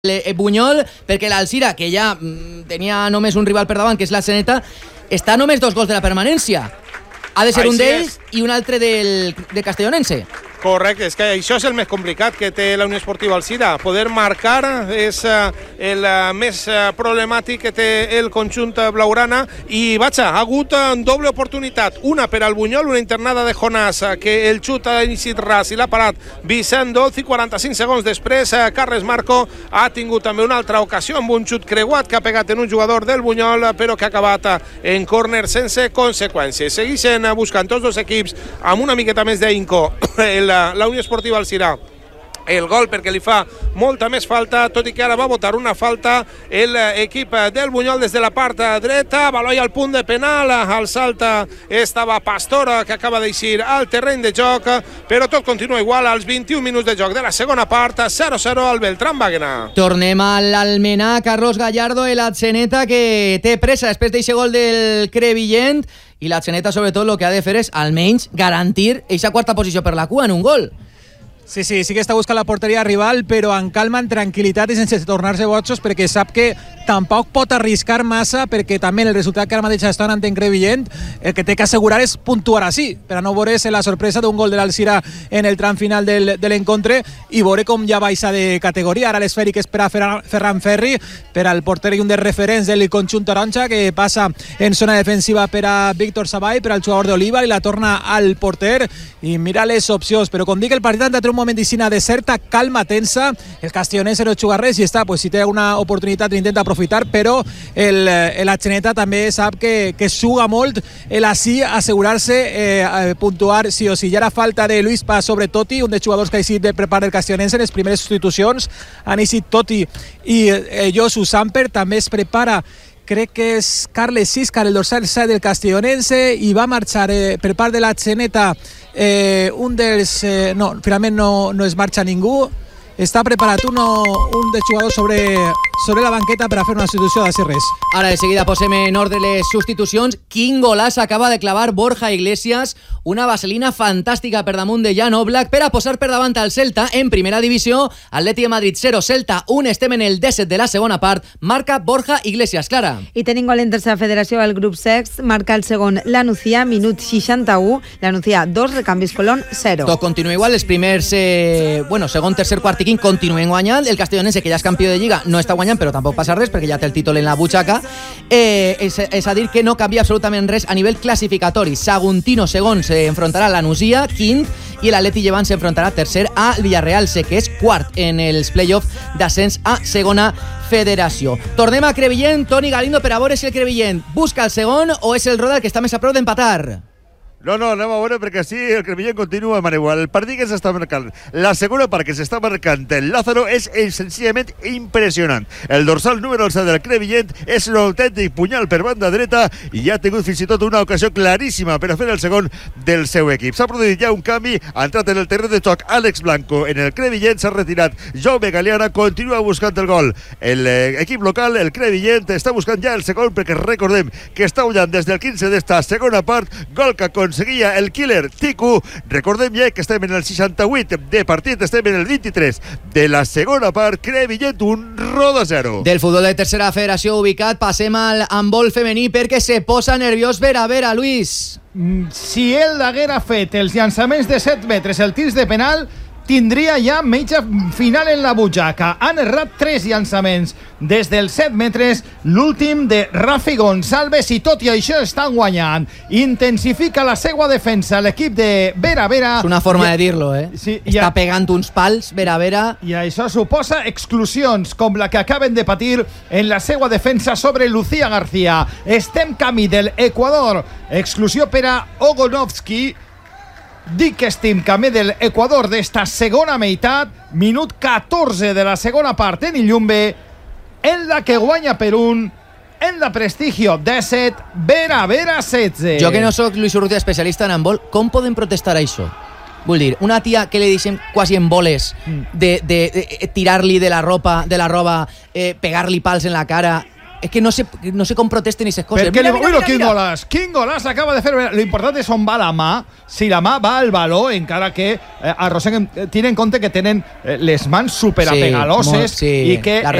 Bunyol, perquè l'Alzira, que ja tenia només un rival per davant, que és l'Atzeneta, està només 2 gols de la permanència. Ha de ser un d'ells i un altre de Castellonense. Correcte, és que això és el més complicat que té la Unió Esportiva Alzira. Poder marcar és el més problemàtic que té el conjunt blaugrana i vaja, ha hagut doble oportunitat, una per al Bunyol, una internada de Jonàs, que el xut ha iniciat ras i l'ha parat Vicent Dolz, i 45 segons després Carles Marco ha tingut també una altra ocasió amb un xut creuat que ha pegat en un jugador del Bunyol, però que ha acabat en córner sense conseqüències. Segueixen buscant tots dos equips amb una miqueta més d'ahínco la Unió Esportiva Alzira el gol, perquè li fa molta més falta, tot i que ara va votar una falta l'equip del Bunyol des de la part dreta. Baloi al punt de penal, al salt estava Pastor, que acaba d'eixir al terreny de joc, però tot continua igual als 21 minuts de joc de la segona part, 0-0 al Beltrán Baguena. Tornem a l'Almenar. Carlos Gallardo, l'Atzeneta, que té pressa després d'aquest gol del Crevillent, i l'Atzeneta sobretot el que ha de fer és almenys garantir aquesta quarta posició per la cua en un gol. Sí que està buscant la porteria rival, però en calma, en tranquil·litat i sense tornar-se botxos, perquè sap que tampoc pot arriscar massa, perquè també el resultat que ara mateix està donant en Crevillent, el que té que assegurar és puntuar així, per a no veure's la sorpresa d'un gol de l'Alzira en el tram final de l'encontre i veure com ja baixa de categoria. Ara l'esfèric és per a Ferran Ferri, per al porter i un dels referents del conjunt taronja, que passa en zona defensiva per a Víctor Savall, per al jugador d'Oliva, i la torna al porter i mira les opcions. Però com dic, el partit ha de tenir un moment de certa calma tensa. El Castellonense no juga res i està, pues, si té una oportunitat l'intenta aprofitar, però l'Atzeneta també sap que juga molt l'ací, assegurar-se puntuar sí o sí. Ja era falta de Luis Paz sobre Totti, un dels jugadors que ha eixit de preparar el Castellonense en les primeres substitucions. Han eixit Totti i Josu Samper. També es prepara, crec que és Carles Siscar, el dorsal del Castellonense, i va marxar per part de l'Atzeneta un dels... no, finalment no es marxa ningú. Està preparat un dels jugadors sobre la banqueta per a fer una substitució d'ací res. Ara de seguida posem en ordre les substitucions. Quin golaç acaba de clavar Borja Iglesias, una vaselina fantàstica per damunt de Jan Oblak per a posar per davant al Celta en primera divisió. Atleti de Madrid 0, Celta 1. Estem en el 17 de la segona part. Marca Borja Iglesias. Clara. I tenim gol en tercera federació al grup sext. Marca el segon la Nucía, minut 61. La Nucía 2, recanvis Colón 0. Tot continua igual. Els primers segon, tercer, quart i quint continuen guanyant. El Castellonense, que ja és campió de Lliga, no està guanyant, però tampoc passa res perquè ja té el títol en la butxaca. És a dir que no canvia absolutament res a nivell classificatori. Saguntino segon s'enfrontarà a la Nucía, quint, i l'Atleti Llevant s'enfrontarà tercer a Villarreal C, que és quart en els play-offs d'ascens a segona federació. Tornem a Crevillent. Toni Galindo, per a veure si el Crevillent busca el segon o és el Roda el que està més a prop d'empatar. No, anem a veure perquè sí, el Crevillent continua amb igual. El partit que s'està marcant, la segona part que s'està marcant el Lázaro és senzillament impressionant. El dorsal número 11 del Crevillent és un autèntic punyal per banda dreta i ja ha tingut fins i tot una ocasió claríssima per a fer el segon del seu equip. S'ha produït ja un canvi, ha entrat en el terreny de joc Àlex Blanco en el Crevillent, s'ha retirat Jaume Galeana, continua buscant el gol. L'equip local, el Crevillent, està buscant ja el segon perquè recordem que està guanyant des del 15 d'esta segona part, gol que aconseguia el killer Tiku. Recordem ja que estem en el 68 de partit, estem en el 23 de la segona part. Crevillent 1, Roda 0. Del futbol de tercera federació ubicat passem al handbol femení perquè se posa nerviós Vera, Luis. Si ell haguera fet els llançaments de 7 metres, el tirs de penal, tindria ja mitja final en la butxaca. Han errat 3 llançaments des dels 7 metres, l'últim de Rafi Gonçalves, i tot i això estan guanyant. Intensifica la seva defensa l'equip de Vera. És una forma de dir-lo, Sí, està pegant uns pals, Vera. I això suposa exclusions, com la que acaben de patir en la seva defensa sobre Lucía García. Estem camí de l'Equador. Exclusió per a Ogonovski. Dic que estem camí de l'Equador d'esta segona meitat, minut 14 de la segona part en Illumbe, en la que guanya per 1, en la Prestigio 17, Vera 16. Jo que no soc Luis Urrutia especialista en handbol, com podem protestar això? Vull dir, una tia que li deixem quasi en boles de tirar-li de la roba, pegar-li pals en la cara, és que no sé com protesten i ses coses. Quin golaç acaba de fer. Lo important és on va la mà. Si la mà va al baló, encara que arrosseguen, tienen en compte que tenen les mans superapegaloses i que